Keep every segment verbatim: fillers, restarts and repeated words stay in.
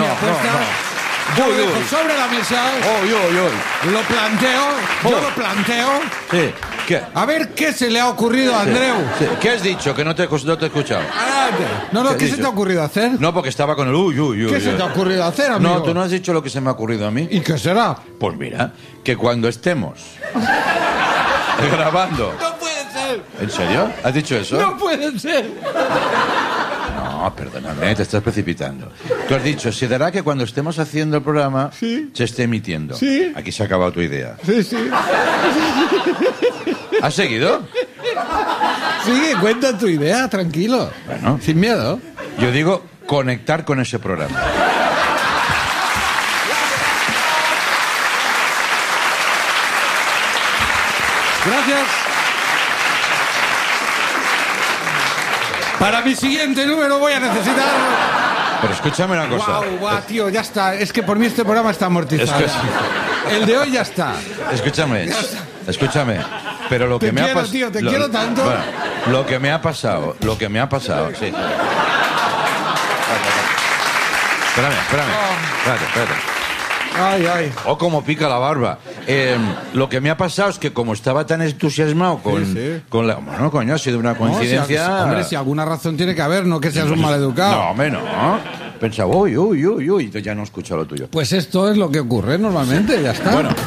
línea no, puesta. no. Yo Uy, lo dejo uy. sobre la mesa. Uy, uy, uy. Lo planteo. Yo Oh. lo planteo. Sí. ¿Qué? A ver qué se le ha ocurrido a Andreu. Sí. ¿Qué has dicho? Que no te, he- no te he escuchado. Adelante. No, no, ¿Qué ¿qué has se te dicho? ha ocurrido hacer? No, porque estaba con el uy, uy, uy. ¿Qué se uy. te ha ocurrido hacer, amigo? No, tú no has dicho lo que se me ha ocurrido a mí. ¿Y qué será? Pues mira, que cuando estemos grabando... No puede ser. ¿En serio? ¿Has dicho eso? No puede ser. No, perdóname, te estás precipitando. Tú has dicho, se dará que cuando estemos haciendo el programa Sí. se esté emitiendo. Sí. Aquí se ha acabado tu idea. Sí, sí. ¿Has seguido? Sigue, cuenta tu idea, tranquilo. Bueno. Sin miedo. Yo digo conectar con ese programa. Gracias. Para mi siguiente número voy a necesitar... Pero escúchame una cosa. Guau, guau, tío, ya está. Es que por mí este programa está amortizado. Es que El de hoy ya está. Escúchame, escúchame. Pero lo Te que me ha quiero, pasado... tío, te quiero tanto. Lo que me ha pasado, lo que me ha pasado... Sí. Espérame, espérame. Espérate, espérate. Ay, ay. Oh, como pica la barba. Eh, lo que me ha pasado es que como estaba tan entusiasmado con, Sí, sí. con la... Bueno, coño, ha sido una No, coincidencia... si a- hombre, si alguna razón tiene que haber, no que seas un maleducado. No, hombre, no. Pensaba, uy, uy, uy, uy, y ya no he escuchado lo tuyo. Pues esto es lo que ocurre normalmente, ya está. Bueno.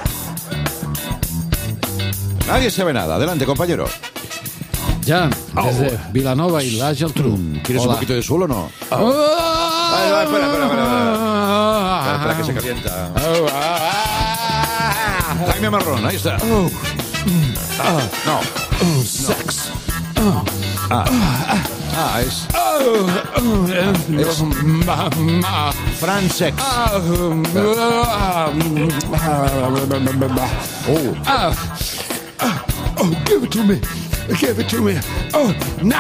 Nadie sabe nada. Adelante, compañero. Jan, desde Vilanova y la Geltrú. ¿Quieres un poquito de suelo o no? Ay, ay, espera, espera, espera, espera. Espera, que se calienta. Jaime Marrón, ahí está. Ah, no. Sex. Ah, es Fran Sex. Oh, give it to me. Give it to me. Oh, now.